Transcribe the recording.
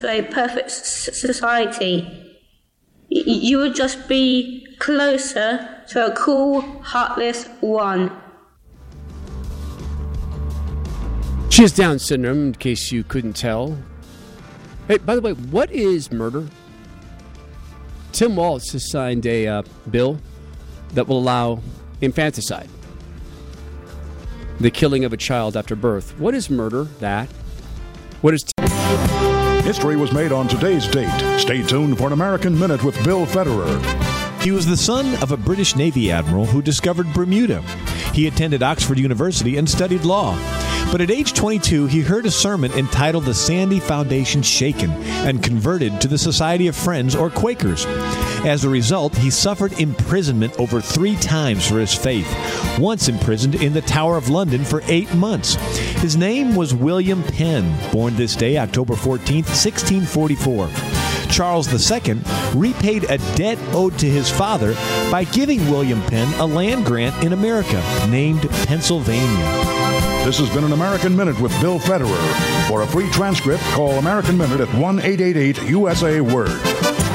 a perfect society. You would just be closer to a cool, heartless one. She has Down syndrome, in case you couldn't tell. Hey, by the way, what is murder? Tim Walz has signed a bill that will allow infanticide, the killing of a child after birth. What is murder? That? What is... History was made on today's date. Stay tuned for an American Minute with Bill Federer. He was the son of a British Navy admiral who discovered Bermuda. He attended Oxford University and studied law. But at age 22, he heard a sermon entitled The Sandy Foundation Shaken and converted to the Society of Friends, or Quakers. As a result, he suffered imprisonment over 3 times for his faith, once imprisoned in the Tower of London for 8 months. His name was William Penn, born this day, October 14th, 1644. Charles II repaid a debt owed to his father by giving William Penn a land grant in America named Pennsylvania. This has been an American Minute with Bill Federer. For a free transcript, call American Minute at 1-888-USA-WORD.